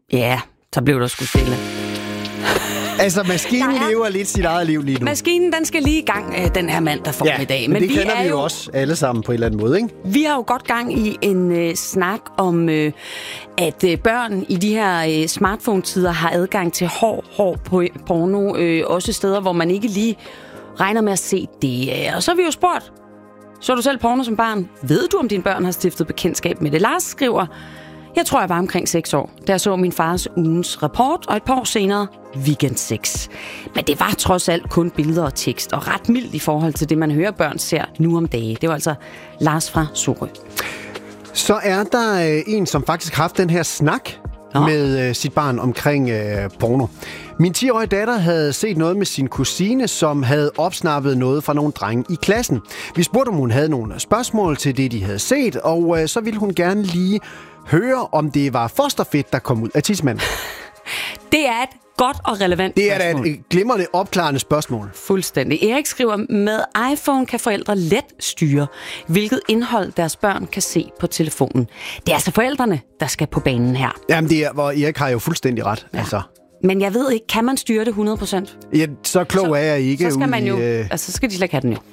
Ja, så blev der sgu stille. Altså, maskinen lever lidt sit eget liv lige nu. Maskinen, den skal lige i gang, den her mand, der får i dag. Men det kender vi jo også alle sammen på en eller anden måde, ikke? Vi har jo godt gang i en snak om, at børn i de her smartphone-tider har adgang til hård porno. Også steder, hvor man ikke lige regner med at se det. Og så har vi jo spurgt, så du selv porno som barn? Ved du, om dine børn har stiftet bekendtskab med det? Lars skriver, jeg tror, jeg var omkring 6 år, da jeg så min fars ugens rapport, og et par år senere weekend sex. Men det var trods alt kun billeder og tekst, og ret mildt i forhold til det, man hører børn ser nu om dage. Det var altså Lars fra Sorø. Så er der en, som faktisk har haft den her snak med sit barn omkring porno. Min 10-årige datter havde set noget med sin kusine, som havde opsnappet noget fra nogle drenge i klassen. Vi spurgte, om hun havde nogle spørgsmål til det, de havde set, og så ville hun gerne lige høre, om det var fosterfedt, der kom ud af tidsmanden. Det er et godt og relevant spørgsmål. Det er da et glimrende opklarende spørgsmål. Fuldstændig. Erik skriver, med iPhone kan forældre let styre, hvilket indhold deres børn kan se på telefonen. Det er altså forældrene, der skal på banen her. Jamen, det er, hvor Erik har jo fuldstændig ret. Ja. Altså. Men jeg ved ikke, kan man styre det 100%? Ja, så klog er jeg ikke. Så skal man jo, altså så skal de slet ikke have den jo.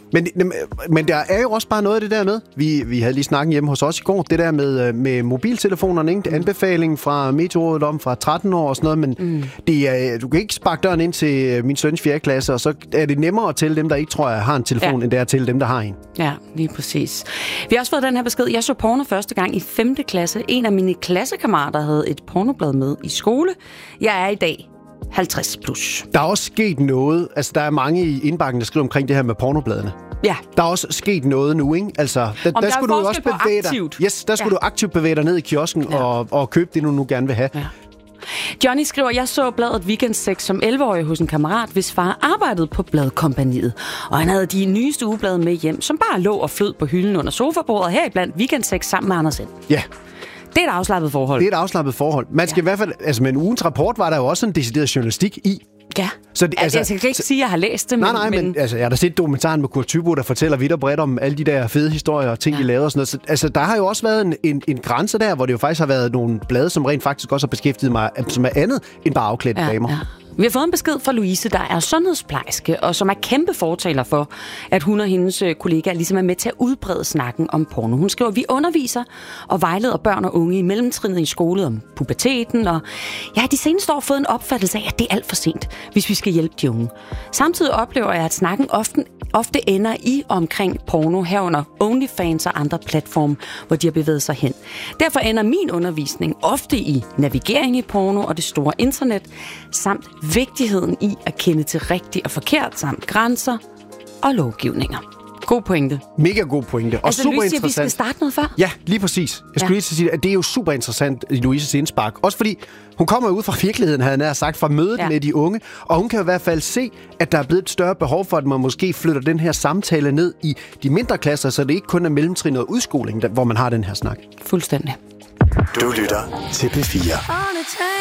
Men der er jo også bare noget af det der med. Vi havde lige snakket hjemme hos os i går. Det der med mobiltelefonerne, ikke? Anbefalingen fra Meteorrådet om fra 13 år og sådan noget. Men det er, du kan ikke sparke døren ind til min søns 4. klasse, og så er det nemmere at tælle dem, der ikke tror, jeg har en telefon, end det er at tælle dem, der har en. Ja, lige præcis. Vi har også fået den her besked. Jeg så porno første gang i 5. klasse. En af mine klassekammerater havde et pornoblad med i skole. Jeg er i dag 50 plus. Der er også sket noget. Altså, der er mange i indbakken, der skriver omkring det her med pornobladene. Ja. Der er også sket noget nu, ikke? Altså, der skulle du også bevæge dig. Yes, der skulle du aktivt bevæge dig ned i kiosken og købe det, du nu gerne vil have. Ja. Johnny skriver, jeg så bladet Weekend Sex som 11-årig hos en kammerat, hvis far arbejdede på bladkompagniet. Og han havde de nyeste ugeblade med hjem, som bare lå og flød på hylden under sofabordet, heriblandt Weekend Sex sammen med Anders N. Ja. Det er et afslappet forhold. Det er et afslappet forhold. Man skal i hvert fald, altså med en ugens rapport var der jo også en decideret journalistik i. Ja. Så det, altså, jeg kan ikke sige, at jeg har læst det. Men altså, jeg har da set dokumentaren med Kurt Thyboe, der fortæller vidt og bredt om alle de der fede historier og ting, de lavede og sådan noget. Så, altså, der har jo også været en grænse der, hvor det jo faktisk har været nogle blade, som rent faktisk også har beskæftiget mig, som er andet end bare afklædte damer. Ja. Vi har fået en besked fra Louise, der er sundhedsplejerske, og som er kæmpe fortaler for, at hun og hendes kollegaer ligesom er med til at udbrede snakken om porno. Hun skriver, at vi underviser og vejleder børn og unge i mellemtrinnet i skole om puberteten, og de seneste år fået en opfattelse af, at det er alt for sent, hvis vi skal hjælpe de unge. Samtidig oplever jeg, at snakken ofte ender i og omkring porno, herunder OnlyFans og andre platforme, hvor de har bevæget sig hen. Derfor ender min undervisning ofte i navigering i porno og det store internet, samt vigtigheden i at kende til rigtigt og forkert, samt grænser og lovgivninger. God pointe. Mega god pointe. Og altså, super Louise, interessant. Vi skal starte noget før. Ja, lige præcis. Jeg skulle lige sige, at det er jo super interessant i Louises indspark. Også fordi hun kommer ud fra virkeligheden, havde jeg nær sagt, fra mødet med de unge. Og hun kan i hvert fald se, at der er blevet et større behov for, at man måske flytter den her samtale ned i de mindre klasser, så det ikke kun er mellemtrin og udskoling, hvor man har den her snak. Fuldstændig. Du lytter til P4.